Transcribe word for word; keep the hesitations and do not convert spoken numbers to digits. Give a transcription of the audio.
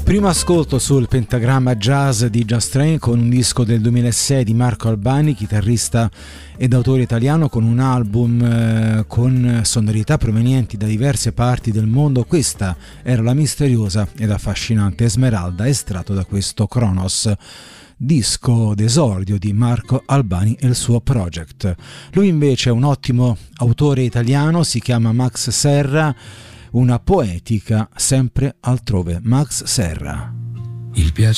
Primo ascolto sul pentagramma jazz di Just Train con un disco del duemilasei di Marco Albani, chitarrista ed autore italiano, con un album eh, con sonorità provenienti da diverse parti del mondo. Questa era la misteriosa ed affascinante Esmeralda, estratto da questo Kronos, disco d'esordio di Marco Albani e il suo project. Lui invece è un ottimo autore italiano, si chiama Max Serra, una poetica sempre altrove. Max Serra. Il piacere